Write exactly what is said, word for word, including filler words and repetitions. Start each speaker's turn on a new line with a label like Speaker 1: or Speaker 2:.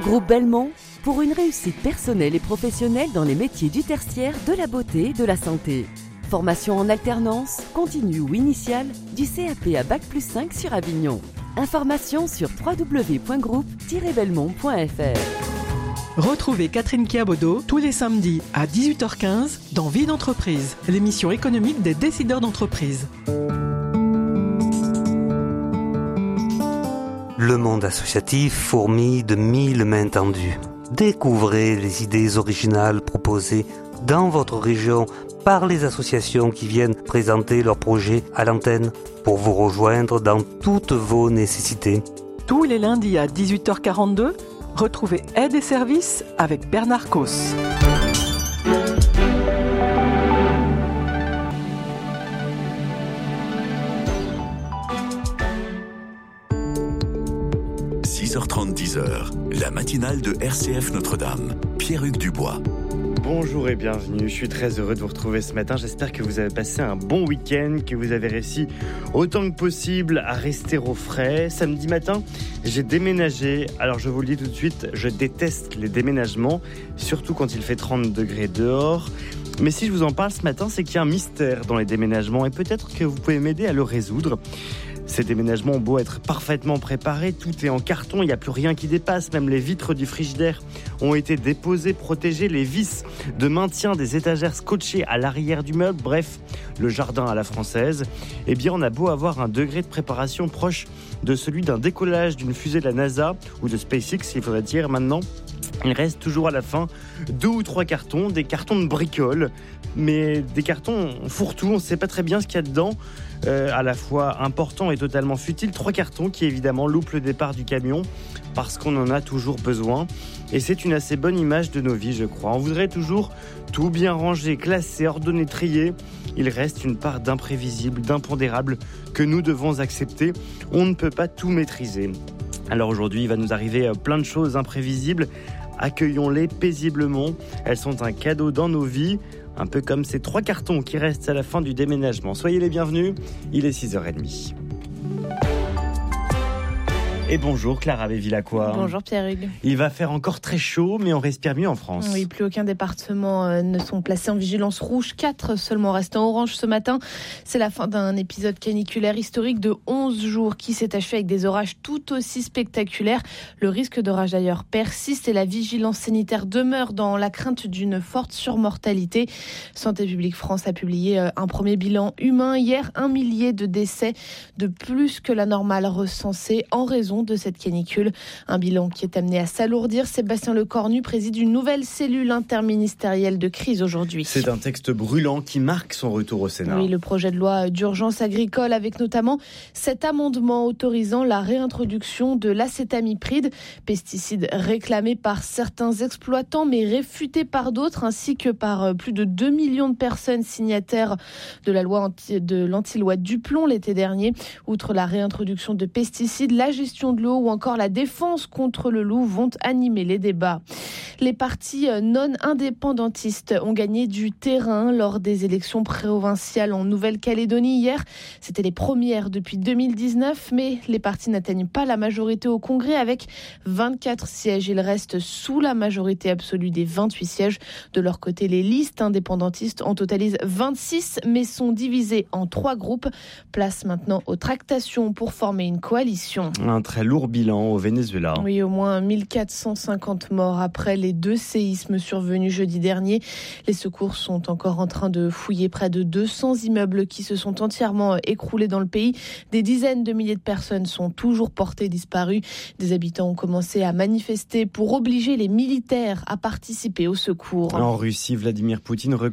Speaker 1: Groupe Belmont, pour une réussite personnelle et professionnelle dans les métiers du tertiaire, de la beauté et de la santé. Formation en alternance, continue ou initiale, du C A P à Bac plus cinq sur Avignon. Informations sur w w w point groupe tiret belmont point f r.
Speaker 2: Retrouvez Catherine Kiabodo tous les samedis à dix-huit heures quinze dans Vie d'entreprise, l'émission économique des décideurs d'entreprise.
Speaker 3: Le monde associatif fourmille de mille mains tendues. Découvrez les idées originales proposées dans votre région par les associations qui viennent présenter leurs projets à l'antenne pour vous rejoindre dans toutes vos nécessités.
Speaker 2: Tous les lundis à dix-huit heures quarante-deux, retrouvez Aide et Services avec Bernard Cos.
Speaker 4: six heures trente, dix heures, la matinale de R C F Notre-Dame. Pierre-Hugues Dubois.
Speaker 5: Bonjour et bienvenue, je suis très heureux de vous retrouver ce matin. J'espère que vous avez passé un bon week-end, que vous avez réussi autant que possible à rester au frais. Samedi matin, j'ai déménagé. Alors je vous le dis tout de suite, je déteste les déménagements, surtout quand il fait trente degrés dehors. Mais si je vous en parle ce matin, c'est qu'il y a un mystère dans les déménagements et peut-être que vous pouvez m'aider à le résoudre. Ces déménagements ont beau être parfaitement préparés, tout est en carton, il n'y a plus rien qui dépasse, même les vitres du frigidaire ont été déposées, protégées, les vis de maintien des étagères scotchées à l'arrière du meuble, bref, le jardin à la française. Eh bien, on a beau avoir un degré de préparation proche de celui d'un décollage d'une fusée de la NASA, ou de SpaceX, il faudrait dire maintenant, il reste toujours à la fin deux ou trois cartons, des cartons de bricoles, mais des cartons fourre-tout, on ne sait pas très bien ce qu'il y a dedans. Euh, à la fois important et totalement futile, trois cartons qui évidemment loupent le départ du camion parce qu'on en a toujours besoin et c'est une assez bonne image de nos vies, je crois. On voudrait toujours tout bien ranger, classé, ordonné, trié. Il reste une part d'imprévisible, d'impondérable que nous devons accepter. On ne peut pas tout maîtriser. Alors aujourd'hui, il va nous arriver plein de choses imprévisibles. Accueillons-les paisiblement. Elles sont un cadeau dans nos vies. Un peu comme ces trois cartons qui restent à la fin du déménagement. Soyez les bienvenus, il est six heures trente. Et bonjour Clara Bévilacqua.
Speaker 6: Bonjour Pierre-Hugues.
Speaker 5: Il va faire encore très chaud, mais on respire mieux en France.
Speaker 6: Oui, plus aucun département euh, ne sont placés en vigilance rouge. Quatre seulement restent en orange ce matin. C'est la fin d'un épisode caniculaire historique de onze jours qui s'est achevé avec des orages tout aussi spectaculaires. Le risque d'orage d'ailleurs persiste et la vigilance sanitaire demeure dans la crainte d'une forte surmortalité. Santé publique France a publié euh, un premier bilan humain hier. Un millier de décès de plus que la normale recensée en raison de cette canicule. Un bilan qui est amené à s'alourdir. Sébastien Lecornu préside une nouvelle cellule interministérielle de crise aujourd'hui.
Speaker 5: C'est un texte brûlant qui marque son retour au Sénat.
Speaker 6: Oui, le projet de loi d'urgence agricole avec notamment cet amendement autorisant la réintroduction de l'acétamipride, pesticide réclamé par certains exploitants mais réfuté par d'autres, ainsi que par plus de deux millions de personnes signataires de la loi anti, de l'anti-loi Duplon l'été dernier. Outre la réintroduction de pesticides, la gestion de l'eau ou encore la défense contre le loup vont animer les débats. Les partis non indépendantistes ont gagné du terrain lors des élections provinciales en Nouvelle-Calédonie hier. C'était les premières depuis deux mille dix-neuf, mais les partis n'atteignent pas la majorité au Congrès avec vingt-quatre sièges. Ils restent sous la majorité absolue des vingt-huit sièges. De leur côté, les listes indépendantistes en totalisent vingt-six, mais sont divisées en trois groupes. Place maintenant aux tractations pour former une coalition.
Speaker 5: Un très lourd bilan au Venezuela.
Speaker 6: Oui, au moins mille quatre cent cinquante morts après les deux séismes survenus jeudi dernier. Les secours sont encore en train de fouiller près de deux cents immeubles qui se sont entièrement écroulés dans le pays. Des dizaines de milliers de personnes sont toujours portées disparues. Des habitants ont commencé à manifester pour obliger les militaires à participer au secours.
Speaker 5: En Russie, Vladimir Poutine